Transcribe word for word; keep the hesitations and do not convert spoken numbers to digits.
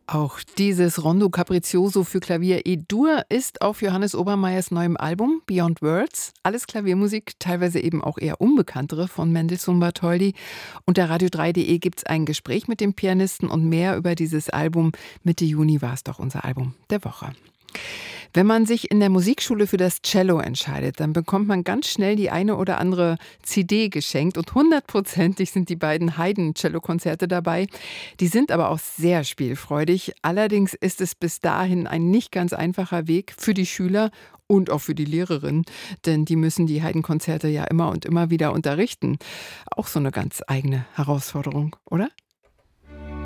Auch dieses Rondo Capriccioso für Klavier E-Dur ist auf Johannes Obermeyers neuem Album Beyond Words. Alles Klaviermusik, teilweise eben auch eher unbekanntere von Mendelssohn-Bartholdy. Unter radio drei punkt de gibt's ein Gespräch mit dem Pianisten und mehr über dieses Album. Mitte Juni war es doch unser Album der Woche. Wenn man sich in der Musikschule für das Cello entscheidet, dann bekommt man ganz schnell die eine oder andere C D geschenkt und hundertprozentig sind die beiden Haydn-Cello-Konzerte dabei. Die sind aber auch sehr spielfreudig. Allerdings ist es bis dahin ein nicht ganz einfacher Weg für die Schüler und auch für die Lehrerin, denn die müssen die Haydn-Konzerte ja immer und immer wieder unterrichten. Auch so eine ganz eigene Herausforderung, oder?